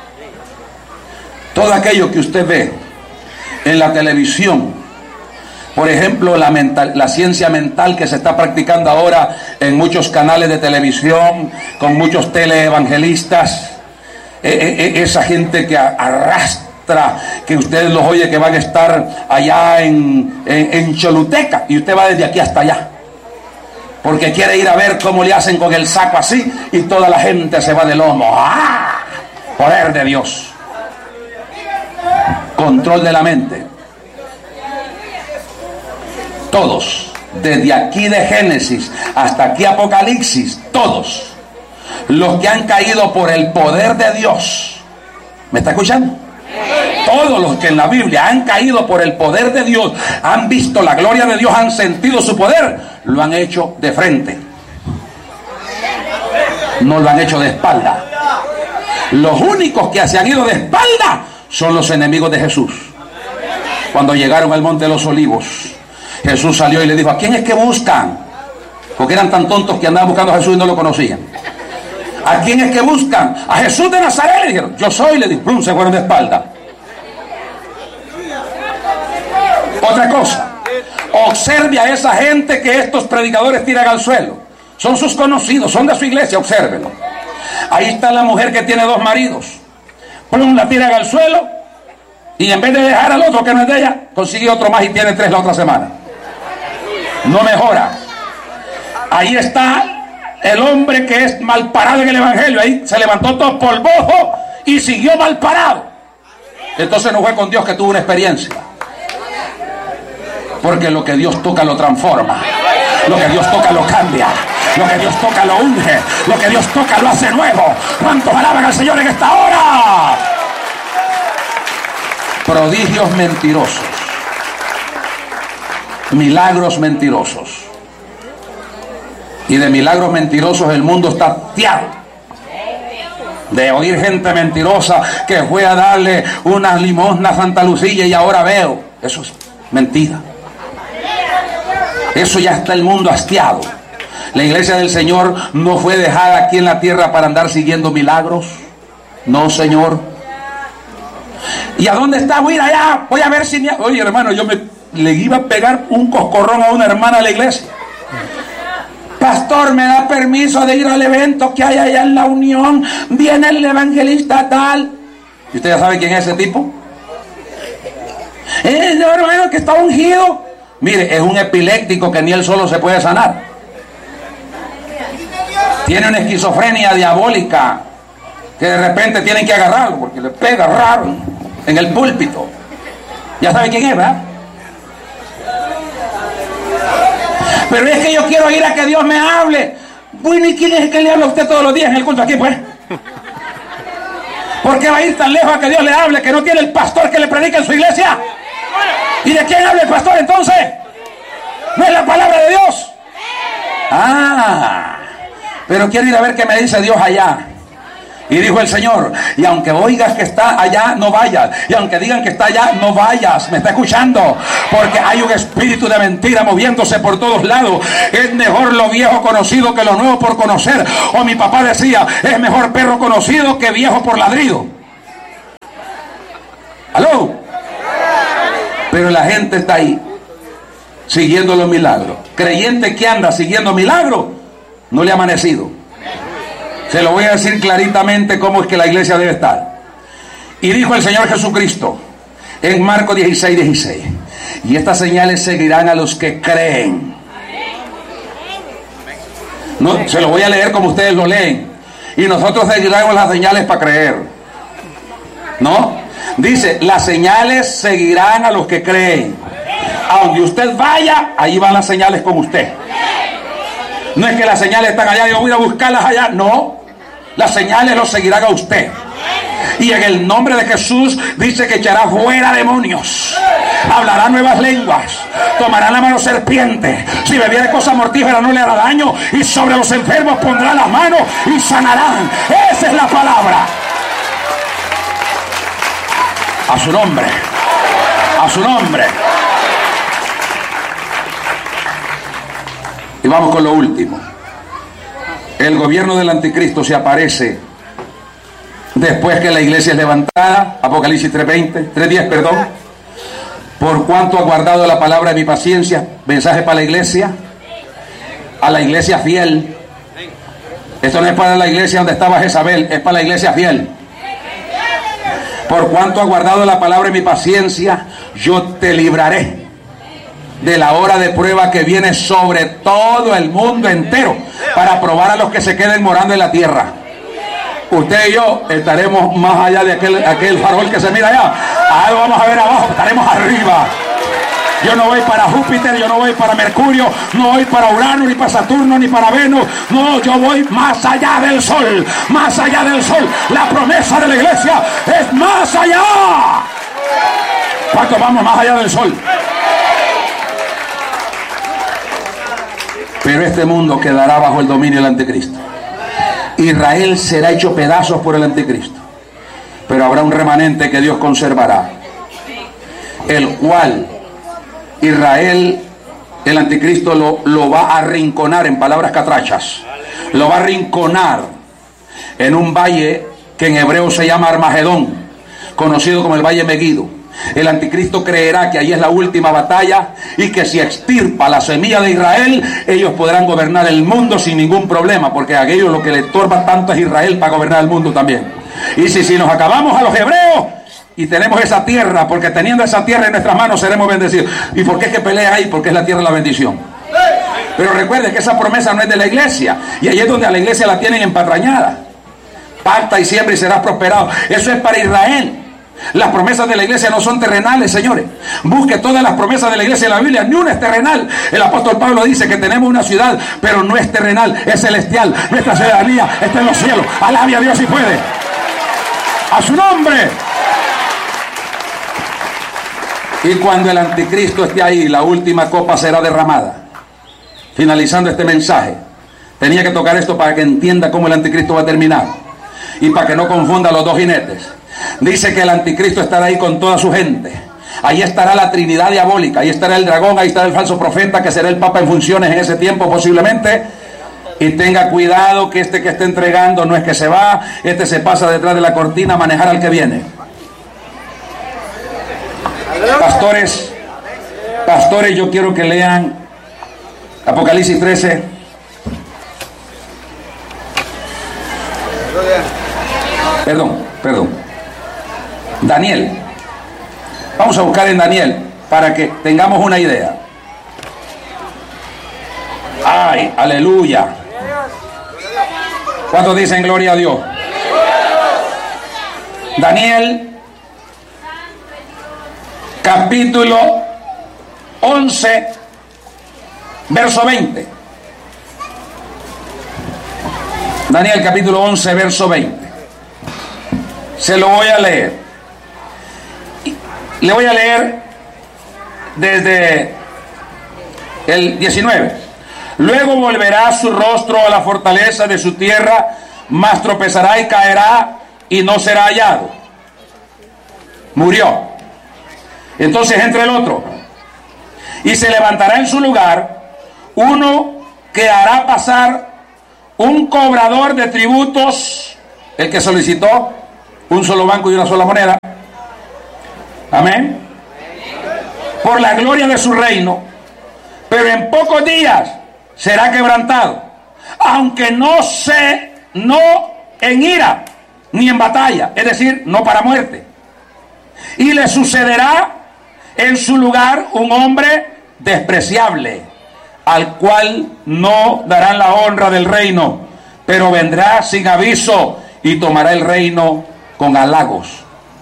Todo aquello que usted ve en la televisión, por ejemplo, la ciencia mental que se está practicando ahora en muchos canales de televisión, con muchos teleevangelistas, esa gente que arrastra, que ustedes los oye que van a estar allá en Choluteca, y usted va desde aquí hasta allá, porque quiere ir a ver cómo le hacen con el saco así, y toda la gente se va de lomo. ¡Ah! Poder de Dios. Control de la mente. Todos, desde aquí de Génesis hasta aquí Apocalipsis, todos los que han caído por el poder de Dios, ¿me está escuchando? Todos los que en la Biblia han caído por el poder de Dios, han visto la gloria de Dios, han sentido su poder, lo han hecho de frente, no lo han hecho de espalda. Los únicos que se han ido de espalda son los enemigos de Jesús. Cuando llegaron al monte de los Olivos, Jesús salió y le dijo: ¿a quién es que buscan? Porque eran tan tontos que andaban buscando a Jesús y no lo conocían. ¿A quién es que buscan? A Jesús de Nazaret, le dijeron. Yo soy, le dijo. Plum, se fueron de espalda. Otra cosa, observe a esa gente que estos predicadores tiran al suelo. Son sus conocidos, son de su iglesia, obsérvenlo. Ahí está la mujer que tiene 2 maridos. Plum, la tiran al suelo, y en vez de dejar al otro que no es de ella, consigue otro más y tiene 3 la otra semana. No mejora. Ahí está el hombre que es mal parado en el evangelio. Ahí se levantó todo polvoso y siguió mal parado. Entonces no fue con Dios que tuvo una experiencia, porque lo que Dios toca lo transforma, lo que Dios toca lo cambia, lo que Dios toca lo unge, lo que Dios toca lo hace nuevo. ¿Cuántos alaban al Señor en esta hora? Prodigios mentirosos, milagros mentirosos. Y de milagros mentirosos el mundo está hastiado de oír gente mentirosa que fue a darle unas limosnas a Santa Lucía y ahora veo. Eso es mentira. Eso ya está el mundo hastiado. La iglesia del Señor no fue dejada aquí en la tierra para andar siguiendo milagros. No, Señor. ¿Y a dónde está? Voy a ir allá, voy a ver si me... Oye, hermano, yo le iba a pegar un coscorrón a una hermana de la iglesia. Pastor, ¿me da permiso de ir al evento que hay allá en la Unión? Viene el evangelista tal. ¿Y usted ya sabe quién es ese tipo? Hermano, que está ungido. Mire, es un epiléptico que ni él solo se puede sanar. Tiene una esquizofrenia diabólica que de repente tienen que agarrarlo porque le pega raro en el púlpito. Ya sabe quién es, ¿verdad? Pero es que yo quiero ir a que Dios me hable. Bueno, ¿y quién es el que le habla a usted todos los días en el culto aquí, pues? ¿Por qué va a ir tan lejos a que Dios le hable, que no tiene el pastor que le predica en su iglesia? ¿Y de quién habla el pastor entonces? ¿No es la palabra de Dios? Pero quiero ir a ver qué me dice Dios allá. Y dijo el Señor, y aunque oigas que está allá, no vayas. Y aunque digan que está allá, no vayas. ¿Me está escuchando? Porque hay un espíritu de mentira moviéndose por todos lados. Es mejor lo viejo conocido que lo nuevo por conocer. O mi papá decía, es mejor perro conocido que viejo por ladrido. ¿Aló? Pero la gente está ahí, siguiendo los milagros. Creyente que anda siguiendo milagros, no le ha amanecido. Se lo voy a decir claritamente cómo es que la iglesia debe estar. Y dijo el Señor Jesucristo en Marcos 16:16, y estas señales seguirán a los que creen. No, se lo voy a leer como ustedes lo leen. Y nosotros seguiremos las señales para creer. ¿No? Dice, las señales seguirán a los que creen. A donde usted vaya, ahí van las señales con usted. No es que las señales están allá y yo voy a buscarlas allá. No, las señales los seguirán a usted. Y en el nombre de Jesús dice que echará fuera demonios, hablará nuevas lenguas, tomará la mano serpiente, si bebiere cosa mortífera no le hará daño, y sobre los enfermos pondrá las manos y sanarán. Esa es la palabra. A su nombre, a su nombre. Y vamos con lo último. El gobierno del anticristo se aparece después que la iglesia es levantada. Apocalipsis 3:10, perdón. Por cuanto ha guardado la palabra de mi paciencia. Mensaje para la iglesia, a la iglesia fiel. Esto no es para la iglesia donde estaba Jezabel, es para la iglesia fiel. Por cuanto ha guardado la palabra de mi paciencia, yo te libraré de la hora de prueba que viene sobre todo el mundo entero, para probar a los que se queden morando en la tierra. Usted y yo estaremos más allá de aquel farol que se mira allá. Ahí lo vamos a ver abajo, estaremos arriba. Yo no voy para Júpiter, yo no voy para Mercurio, no voy para Urano, ni para Saturno, ni para Venus. No, yo voy más allá del sol, más allá del sol. La promesa de la iglesia es más allá. ¿Cuántos vamos más allá del sol? Pero este mundo quedará bajo el dominio del anticristo. Israel será hecho pedazos por el anticristo, pero habrá un remanente que Dios conservará, el cual Israel, el anticristo lo va a arrinconar, en palabras catrachas, lo va a arrinconar en un valle que en hebreo se llama Armagedón, conocido como el Valle Meguido. El anticristo creerá que ahí es la última batalla y que si extirpa la semilla de Israel, ellos podrán gobernar el mundo sin ningún problema, porque a ellos lo que le estorba tanto es Israel para gobernar el mundo también. Y si nos acabamos a los hebreos y tenemos esa tierra, porque teniendo esa tierra en nuestras manos seremos bendecidos. ¿Y por qué es que pelea ahí? Porque es la tierra de la bendición. Pero recuerde que esa promesa no es de la iglesia, y ahí es donde a la iglesia la tienen empatrañada. Pacta y siembra y serás prosperado. Eso es para Israel. Las promesas de la iglesia no son terrenales, señores. Busque todas las promesas de la iglesia en la Biblia, ni una es terrenal. El apóstol Pablo dice que tenemos una ciudad, pero no es terrenal, es celestial. Nuestra ciudadanía está en los cielos. Alabe a Dios si puede. A su nombre. Y cuando el anticristo esté ahí, la última copa será derramada. Finalizando este mensaje, tenía que tocar esto para que entienda cómo el anticristo va a terminar y para que no confunda los dos jinetes. Dice que el anticristo estará ahí con toda su gente. Ahí estará la Trinidad diabólica, ahí estará el dragón, ahí estará el falso profeta, que será el Papa en funciones en ese tiempo posiblemente. Y tenga cuidado que este que esté entregando no es que se va, este se pasa detrás de la cortina a manejar al que viene. Pastores, yo quiero que lean Apocalipsis 13. Perdón. Daniel. Vamos a buscar en Daniel para que tengamos una idea. ¡Ay, aleluya! ¿Cuántos dicen gloria a Dios? Daniel, capítulo 11, verso 20. Daniel, capítulo 11, verso 20. Se lo voy a leer. Le voy a leer desde el 19. Luego volverá su rostro a la fortaleza de su tierra, mas tropezará y caerá y no será hallado. Murió. Entonces entra el otro. Y se levantará en su lugar uno que hará pasar un cobrador de tributos, el que solicitó un solo banco y una sola moneda. Amén. Por la gloria de su reino, pero en pocos días será quebrantado, aunque no en ira ni en batalla, es decir, no para muerte. Y le sucederá en su lugar un hombre despreciable, al cual no darán la honra del reino, pero vendrá sin aviso y tomará el reino con halagos.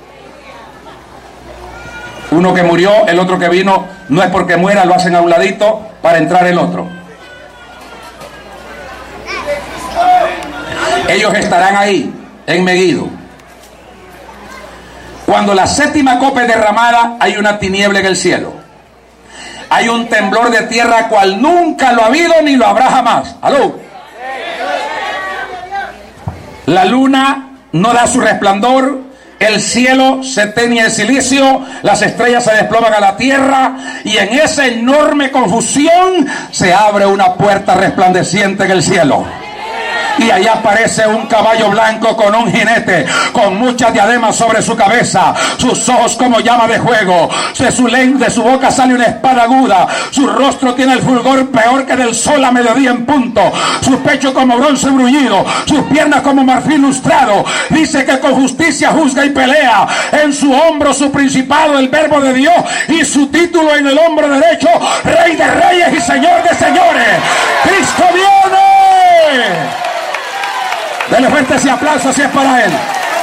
Uno que murió, el otro que vino, no es porque muera, lo hacen a un ladito para entrar el otro. Ellos estarán ahí, en Meguido. Cuando la séptima copa es derramada, hay una tiniebla en el cielo. Hay un temblor de tierra cual nunca lo ha habido ni lo habrá jamás. ¿Aló? La luna no da su resplandor, el cielo se teñe de silicio, las estrellas se desploman a la tierra, y en esa enorme confusión se abre una puerta resplandeciente en el cielo. Y allá aparece un caballo blanco con un jinete, con muchas diademas sobre su cabeza, sus ojos como llama de fuego, de su boca sale una espada aguda, su rostro tiene el fulgor peor que del sol a mediodía en punto, su pecho como bronce bruñido, sus piernas como marfil lustrado. Dice que con justicia juzga y pelea, en su hombro su principado, el verbo de Dios, y su título en el hombro derecho, Rey de reyes y Señor de señores. ¡Cristo viene! Dele fuerte ese aplauso si es para él.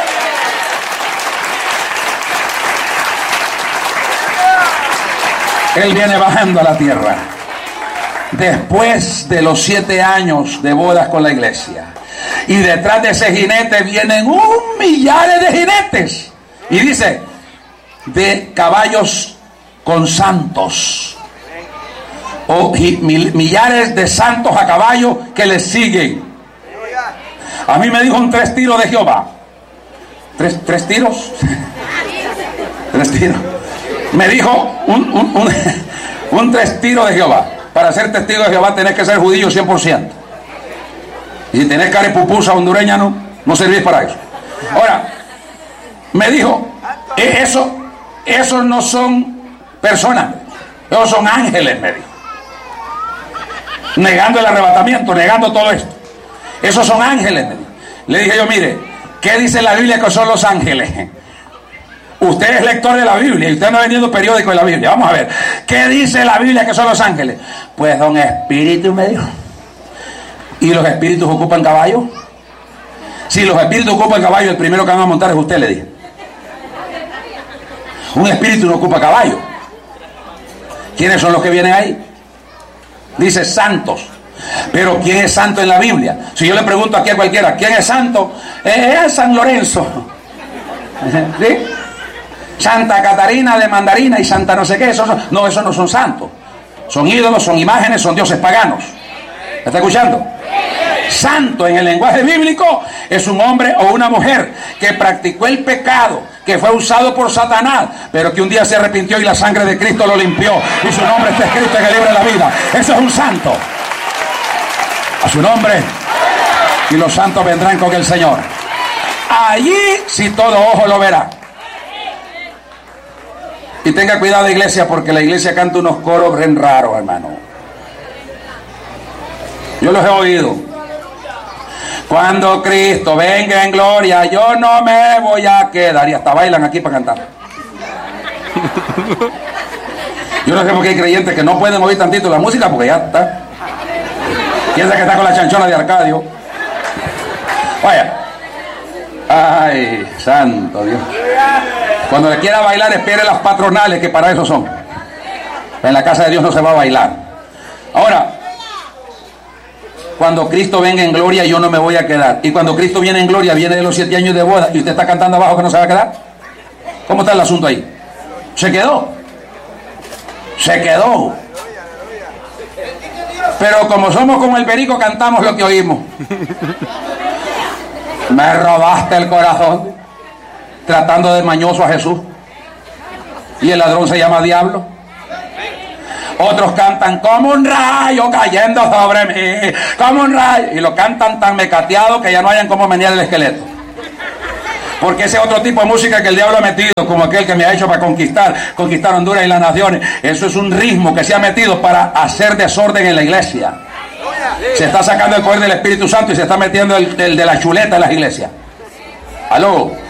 Él viene bajando a la tierra después de los 7 años de bodas con la iglesia, y detrás de ese jinete vienen millares de jinetes, y dice, de caballos con santos, o millares de santos a caballo que les siguen. A mí me dijo un 3 tiros de Jehová. ¿Tres tiros? 3 tiros. Me dijo un 3 tiros de Jehová. Para ser testigo de Jehová tenés que ser judío 100%. Y si tenés cara de pupusa hondureña, no servís para eso. Ahora, me dijo, esos no son personas, esos son ángeles, me dijo. Negando el arrebatamiento, negando todo esto. Esos son ángeles. Le dije yo, mire, ¿qué dice la Biblia que son los ángeles? Usted es lector de la Biblia y usted no ha venido periódico de la Biblia. Vamos a ver, ¿qué dice la Biblia que son los ángeles? Pues son espíritus, me dijo. ¿Y los espíritus ocupan caballo? Si los espíritus ocupan caballo, el primero que van a montar es usted, le dije. Un espíritu no ocupa caballo. ¿Quiénes son los que vienen ahí? Dice santos. Pero ¿quién es santo en la Biblia? Si yo le pregunto aquí a cualquiera, ¿quién es santo? Es San Lorenzo. ¿Sí? Santa Catarina de Mandarina y Santa no sé qué. Esos no son santos. Son ídolos, son imágenes, son dioses paganos. ¿Me está escuchando? Santo en el lenguaje bíblico es un hombre o una mujer que practicó el pecado, que fue usado por Satanás, pero que un día se arrepintió y la sangre de Cristo lo limpió y su nombre está escrito en el libro de la vida. Eso es un santo. A su nombre. Y los santos vendrán con el Señor. Allí si todo ojo lo verá. Y tenga cuidado, iglesia, porque la iglesia canta unos coros bien raros, hermano. Yo los he oído. Cuando Cristo venga en gloria, yo no me voy a quedar. Y hasta bailan aquí para cantar. Yo no sé por qué hay creyentes que no pueden oír tantito la música porque ya está. Piensa que está con la chanchona de Arcadio. Vaya. Ay, santo Dios. Cuando le quiera bailar, espere las patronales, que para eso son. En la casa de Dios no se va a bailar. Ahora, cuando Cristo venga en gloria, yo no me voy a quedar. Y cuando Cristo viene en gloria, viene de los 7 años de boda, y usted está cantando abajo que no se va a quedar. ¿Cómo está el asunto ahí? Se quedó. Se quedó. Pero como somos como el perico, cantamos lo que oímos. Me robaste el corazón, tratando de mañoso a Jesús. Y el ladrón se llama diablo. Otros cantan como un rayo cayendo sobre mí, como un rayo, y lo cantan tan mecateado que ya no hayan cómo menear el esqueleto. Porque ese otro tipo de música que el diablo ha metido, como aquel que me ha hecho para conquistar Honduras y las naciones, eso es un ritmo que se ha metido para hacer desorden en la iglesia. Se está sacando el poder del Espíritu Santo y se está metiendo el de la chuleta en las iglesias. ¿Aló?